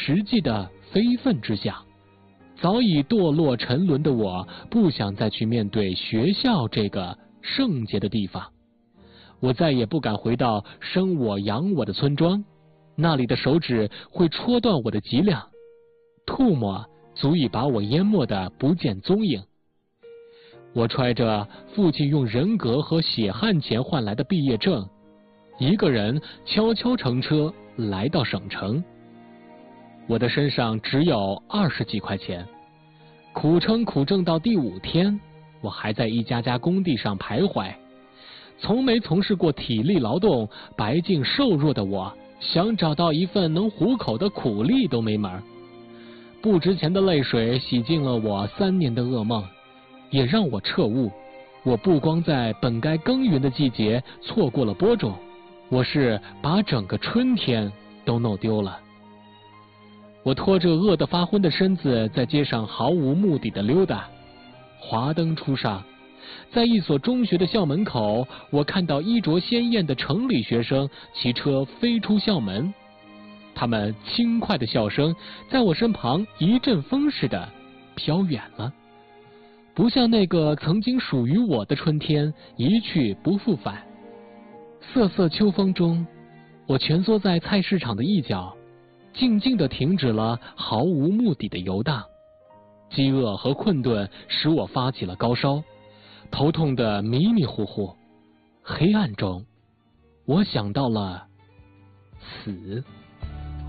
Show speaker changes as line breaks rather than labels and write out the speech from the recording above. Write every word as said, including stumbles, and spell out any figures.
实际的非分之想。早已堕落沉沦的我，不想再去面对学校这个圣洁的地方。我再也不敢回到生我养我的村庄，那里的手指会戳断我的脊梁，唾沫足以把我淹没得不见踪影。我揣着父亲用人格和血汗钱换来的毕业证，一个人悄悄乘车来到省城。我的身上只有二十几块钱，苦撑苦挣到第五天，我还在一家家工地上徘徊。从没从事过体力劳动，白净瘦弱的我，想找到一份能糊口的苦力都没门。不值钱的泪水洗净了我三年的噩梦，也让我彻悟，我不光在本该耕耘的季节错过了播种，我是把整个春天都弄丢了。我拖着饿得发昏的身子在街上毫无目的的溜达，华灯初上，在一所中学的校门口，我看到衣着鲜艳的城里学生骑车飞出校门，他们轻快的笑声在我身旁一阵风似的飘远了，不像那个曾经属于我的春天一去不复返。瑟瑟秋风中，我蜷缩在菜市场的一角，静静地停止了毫无目的的游荡。饥饿和困顿使我发起了高烧，头痛得迷迷糊糊。黑暗中，我想到了死。